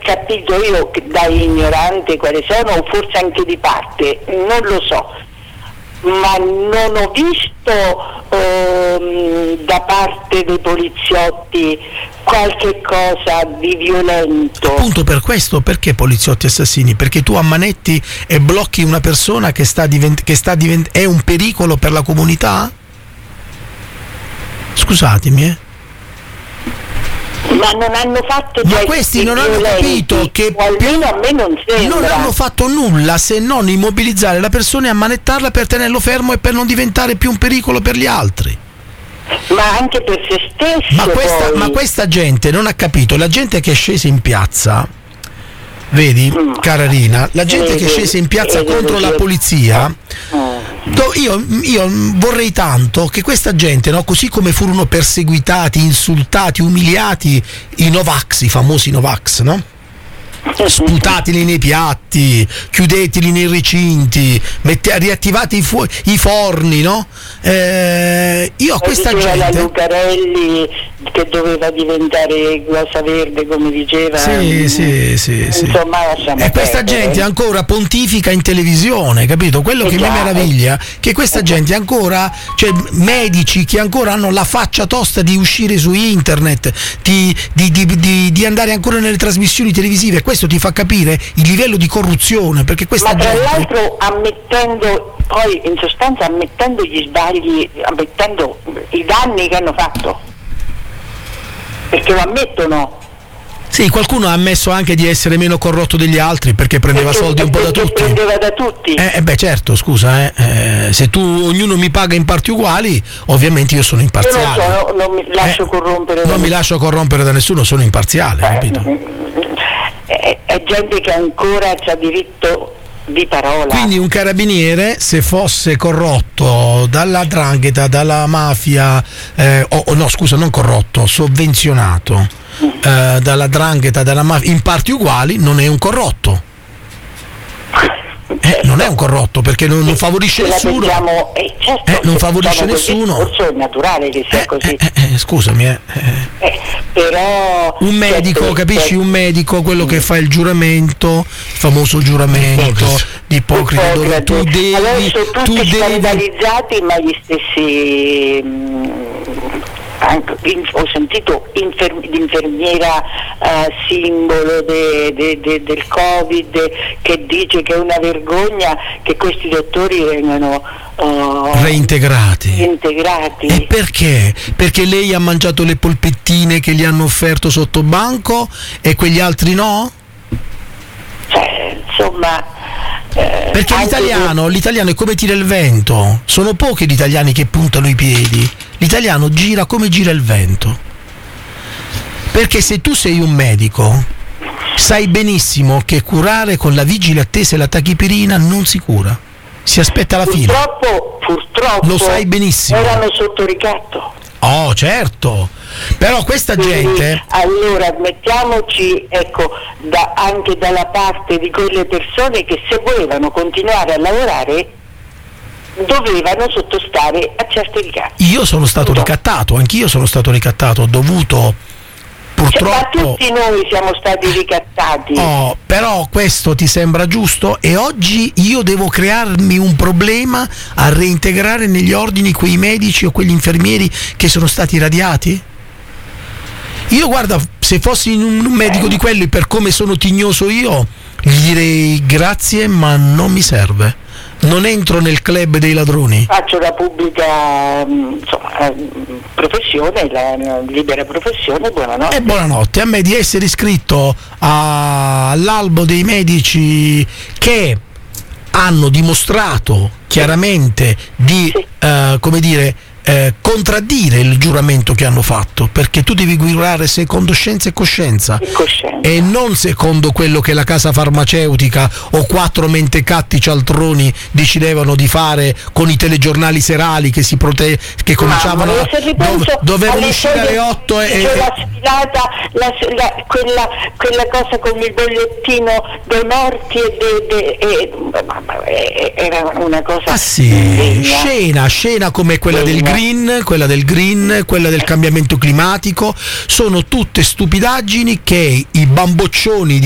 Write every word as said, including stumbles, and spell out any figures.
capito io che da ignorante quali sono, o forse anche di parte, non lo so, ma non ho visto ehm, da parte dei poliziotti qualche cosa di violento. Appunto per questo, perché poliziotti assassini? Perché tu ammanetti e blocchi una persona che sta divent- che sta divent- è un pericolo per la comunità? Scusatemi, eh. Ma non hanno fatto Ma questi non hanno capito che o almeno a me non sembra. Non hanno fatto nulla se non immobilizzare la persona e ammanettarla per tenerlo fermo e per non diventare più un pericolo per gli altri. Ma anche per se stessi. Ma questa, ma questa gente non ha capito, la gente che è scesa in piazza, vedi, mm. cara Rina, la gente eh, che è scesa in piazza eh, contro eh, la polizia, eh. io, io vorrei tanto che questa gente, no, così come furono perseguitati, insultati, umiliati i Novax, i famosi Novax, no? Sputateli nei piatti, chiudeteli nei recinti, mette, riattivate i, fu- i forni, no? Eh, io a questa gente. La Lucarelli che doveva diventare cosa verde, come diceva. Sì, sì, sì, sì. Insomma, e questa gente ancora pontifica in televisione, capito? Quello che mi meraviglia che questa gente ancora, cioè medici che ancora hanno la faccia tosta di uscire su internet, di, di, di, di, di andare ancora nelle trasmissioni televisive. Questo ti fa capire il livello di corruzione, perché questa ma tra gente... l'altro ammettendo, poi in sostanza ammettendo gli sbagli, ammettendo i danni che hanno fatto, perché lo ammettono. Sì, qualcuno ha ammesso anche di essere meno corrotto degli altri perché prendeva perché, soldi un po' da tutti. prendeva da tutti. Eh, eh beh certo, scusa, eh, eh, se tu ognuno mi paga in parti uguali, ovviamente io sono imparziale. Io non, so, non mi lascio eh, corrompere. Non mi lascio corrompere da nessuno, sono imparziale, eh, capito? È, è gente che ancora ha diritto di parola. Quindi un carabiniere, se fosse corrotto dalla 'ndrangheta, dalla mafia, eh, o, o no scusa, non corrotto, sovvenzionato eh, dalla 'ndrangheta, dalla mafia, in parti uguali, non è un corrotto. Eh, non è un corrotto perché non, non favorisce nessuno. Pensiamo, eh, certo, eh, non favorisce nessuno. Forse è naturale che sia eh, così. Eh, eh, scusami, eh. Eh, però un medico, certo, capisci? Un medico, quello mm. che fa il giuramento, il famoso giuramento di Ippocrate, dove tu devi. Adesso tutti tu devi... scandalizzati, ma gli stessi. Mh, Anche, in, ho sentito infer, l'infermiera uh, simbolo de, de, de, del Covid che dice che è una vergogna che questi dottori vengano uh, reintegrati. reintegrati. E perché? Perché lei ha mangiato le polpettine che gli hanno offerto sotto banco e quegli altri no? Cioè, insomma. Perché l'italiano, l'italiano è come tira il vento, sono pochi gli italiani che puntano i piedi, l'italiano gira come gira il vento. Perché se tu sei un medico, sai benissimo che curare con la vigile attesa e la tachipirina non si cura, si aspetta la fine. Purtroppo, purtroppo lo sai benissimo. Erano sotto ricatto. Oh, certo. Però questa Quindi, gente. Allora mettiamoci, ecco, da, anche dalla parte di quelle persone che se volevano continuare a lavorare dovevano sottostare a certi ricatti. Io sono stato no. ricattato, anch'io sono stato ricattato, ho dovuto purtroppo. Cioè, ma tutti noi siamo stati ricattati. Oh, però questo ti sembra giusto? E oggi io devo crearmi un problema a reintegrare negli ordini quei medici o quegli infermieri che sono stati radiati? Io guarda, se fossi un medico di quelli, per come sono tignoso io, gli direi grazie ma non mi serve, non entro nel club dei ladroni. Faccio la pubblica insomma, professione, la libera professione, buonanotte. E buonanotte, a me di essere iscritto a, all'albo dei medici che hanno dimostrato chiaramente di, sì. uh, come dire, Eh, contraddire il giuramento che hanno fatto, perché tu devi giurare secondo scienza e coscienza, e coscienza e non secondo quello che la casa farmaceutica o quattro mentecatti cialtroni decidevano di fare con i telegiornali serali che si prote- che cominciavano a dov- dovevano uscire alle otto e, e la sfilata la, la, quella, quella cosa con il bollettino dei morti e, de, de, e, e era una cosa ah sì, scena scena come quella del green, quella del green, quella del cambiamento climatico, sono tutte stupidaggini che i bamboccioni di